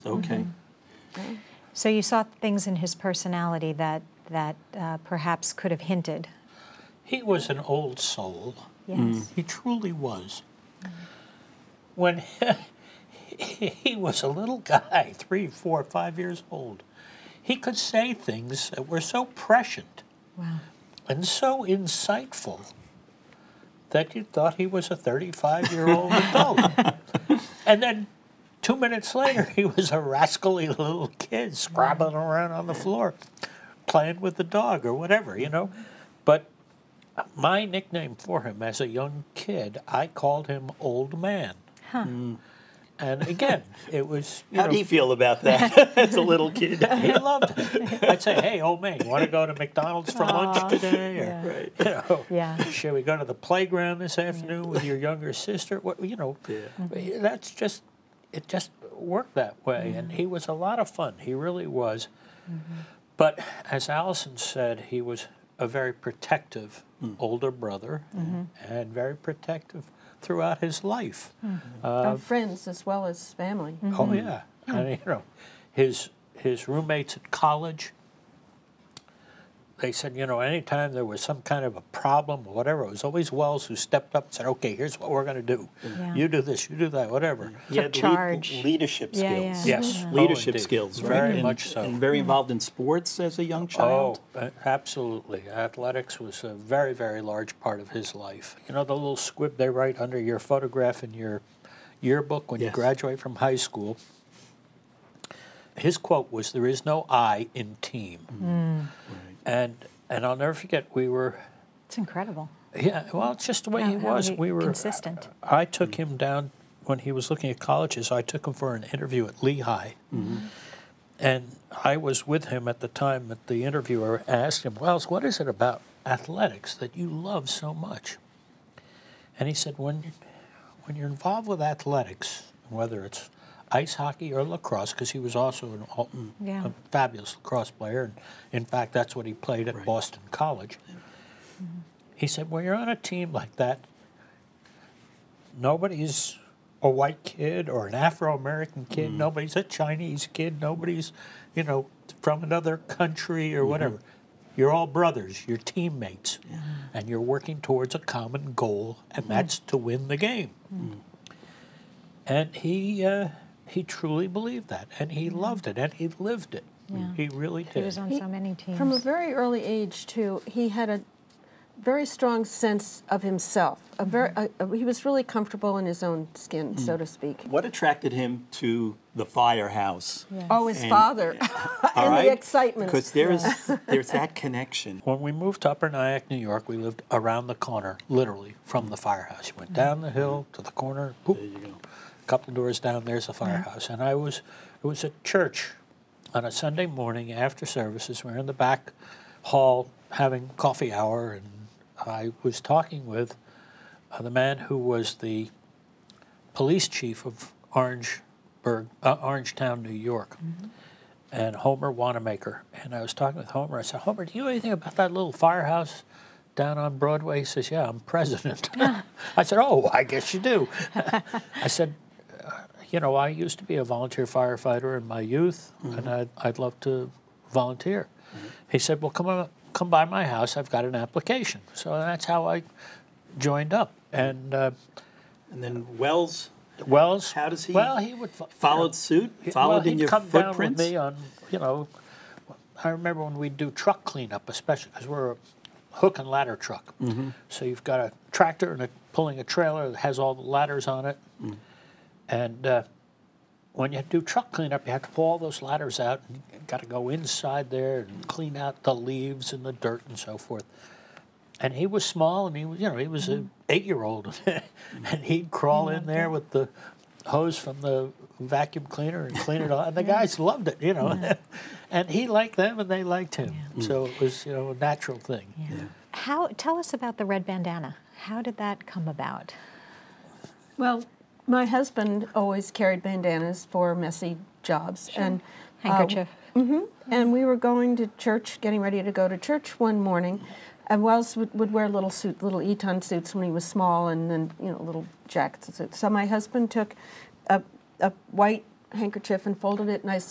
Okay. So you saw things in his personality that perhaps could have hinted. He was an old soul. Yes. He truly was. When he was a little guy, 3, 4, 5 years old, he could say things that were so prescient Wow. and so insightful that you thought he was a 35-year-old adult. And then 2 minutes later, he was a rascally little kid scrabbling around on the floor, playing with the dog or whatever, you know. But my nickname for him as a young kid, I called him Old Man. Huh. And again, it was, How do you feel about that as a little kid? he loved it. I'd say, hey, old man, you want to go to McDonald's for lunch today? Or, Yeah. Right. you know, Yeah. should we go to the playground this afternoon with your younger sister? What, you know, that's just, it just worked that way. And he was a lot of fun. He really was. But as Allison said, he was a very protective older brother and very protective throughout his life. Of friends as well as family. Oh yeah, and you know, his roommates at college. They said, you know, anytime there was some kind of a problem or whatever, it was always Wells who stepped up and said, "Okay, here's what we're going to do. Yeah. You do this, you do that, whatever." He had charge. leadership Yeah, skills. yeah. Yes, Leadership indeed. skills, right? Very And- much so. And very involved in sports as a young Oh, child. absolutely. Athletics was a very, very large part of his life. You know the little squib they write under your photograph in your yearbook when you Yes. graduate from high school? His quote was, "There is no I in team." Right. And I'll never forget, we were, It's incredible. yeah, well, it's just the way he How was. We were consistent. I took him down when he was looking at colleges. I took him for an interview at Lehigh. And I was with him at the time that the interviewer asked him, "Wells, what is it about athletics that you love so much?" And he said, when you're involved with athletics, whether it's ice hockey or lacrosse, because he was also Yeah. a fabulous lacrosse player, and in fact, that's what he played at Right. Boston College. He said, when you're on a team like that, nobody's a white kid or an Afro-American kid, nobody's a Chinese kid, nobody's, you know, from another country or whatever. You're all brothers, you're teammates, and you're working towards a common goal, and that's to win the game. And he truly believed that, and he loved it, and he lived it. Yeah. He really did. He was on so many teams. From a very early age, too, he had a very strong sense of himself. He was really comfortable in his own skin, so to speak. What attracted him to the firehouse? Yeah. Oh, his And- father. All And right? the excitement. Because there's that connection. When we moved to Upper Nyack, New York, we lived around the corner, literally, from the firehouse. You went down the hill to the corner, boop, There you go. a couple of doors down, there's the firehouse. And it was at church on a Sunday morning after services. We were in the back hall having coffee hour, and I was talking with the man who was the police chief of Orangetown, New York, and Homer Wanamaker. And I was talking with Homer. I said, "Homer, do you know anything about that little firehouse down on Broadway?" He says, "Yeah, I'm president." I said, "Oh, I guess you do." I said, "You know, I used to be a volunteer firefighter in my youth, and I'd love to volunteer." He said, "Well, come by my house. I've got an application." So that's how I joined up. And And then Wells how does he- Well, he would followed suit, well, followed in he'd your come down with footprints. me on, you know. I remember when we'd do truck cleanup, especially because we're a hook and ladder truck. So you've got a tractor and pulling a trailer that has all the ladders on it. And when you do truck cleanup, you have to pull all those ladders out, and you got to go inside there and clean out the leaves and the dirt and so forth. And he was small, and he was an 8-year-old, and he'd crawl in there with the hose from the vacuum cleaner and clean it all. And the guys loved it, you know. And he liked them, and they liked him. So it was, you know, a natural thing. Tell us about the red bandana. How did that come about? Well, my husband always carried bandanas for messy jobs. And Handkerchief. And we were going to church, getting ready to go to church one morning, and Wells would wear little Eton suits when he was small, and then little jackets and suits. So my husband took a white handkerchief and folded it nice